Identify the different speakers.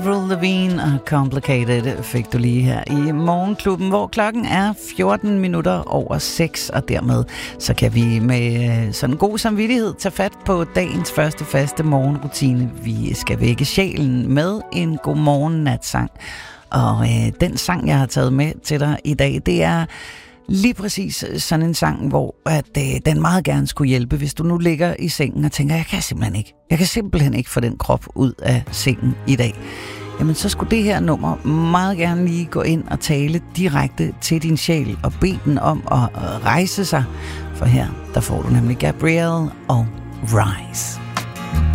Speaker 1: Avril Lavigne og Complicated fik du lige her i Morgenklubben, hvor klokken er 14 minutter over 6, og dermed så kan vi med sådan god samvittighed tage fat på dagens første faste morgenrutine. Vi skal vække sjælen med en godmorgen-natsang, og den sang, jeg har taget med til dig i dag, det er lige præcis sådan en sang, hvor den meget gerne skulle hjælpe, hvis du nu ligger i sengen og tænker, jeg kan simpelthen ikke få den krop ud af sengen i dag. Jamen så skulle det her nummer meget gerne lige gå ind og tale direkte til din sjæl og bede den om at rejse sig. For her, der får du nemlig Gabrielle og Rise.